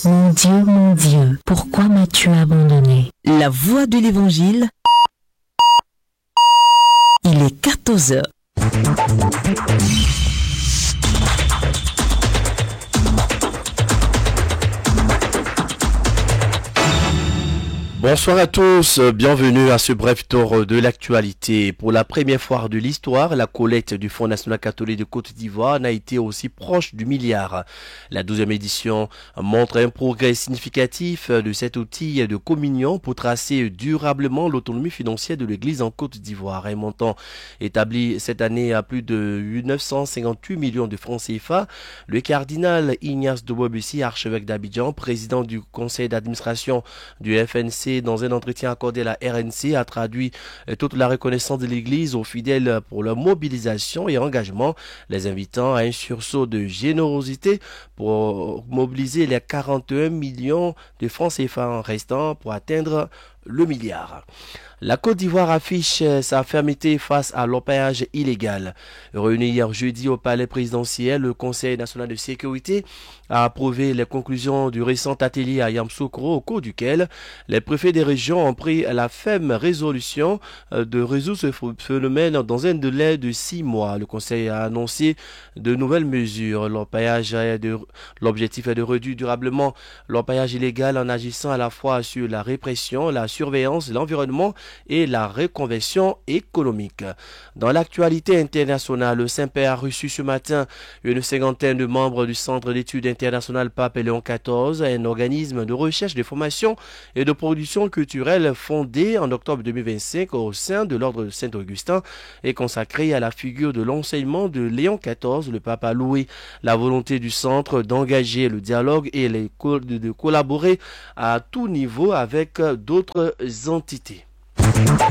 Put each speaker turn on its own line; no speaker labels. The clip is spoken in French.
Mon Dieu, pourquoi m'as-tu abandonné?
La voix de l'Évangile, il est 14 heures.
Bonsoir à tous, bienvenue à ce bref tour de l'actualité. Pour la première fois de l'histoire, la collecte du Fonds national catholique de Côte d'Ivoire n'a été aussi proche du milliard. La 12e édition montre un progrès significatif de cet outil de communion pour tracer durablement l'autonomie financière de l'Église en Côte d'Ivoire. Un montant établi cette année à plus de 958 millions de francs CFA. Le cardinal Ignace Dobobissi, archevêque d'Abidjan, président du conseil d'administration du FNC, dans un entretien accordé à la RNC, a traduit toute la reconnaissance de l'Église aux fidèles pour leur mobilisation et engagement, les invitant à un sursaut de générosité pour mobiliser les 41 millions de francs CFA restants pour atteindre le milliard. La Côte d'Ivoire affiche sa fermeté face à l'orpaillage illégal. Réuni hier jeudi au palais présidentiel, le Conseil national de sécurité a approuvé les conclusions du récent atelier à Yamoussoukro, au cours duquel les préfets des régions ont pris la ferme résolution de résoudre ce phénomène dans un délai de 6 mois. Le Conseil a annoncé de nouvelles mesures. L'objectif est de réduire durablement l'orpaillage illégal en agissant à la fois sur la répression, la surveillance, l'environnement et la reconversion économique. Dans l'actualité internationale, le Saint-Père a reçu ce matin une cinquantaine de membres du Centre d'études internationales Pape Léon XIV, un organisme de recherche, de formation et de production culturelle fondé en octobre 2025 au sein de l'ordre de Saint-Augustin et consacré à la figure de l'enseignement de Léon XIV. Le Pape a loué la volonté du centre d'engager le dialogue et de collaborer à tout niveau avec d'autres entités.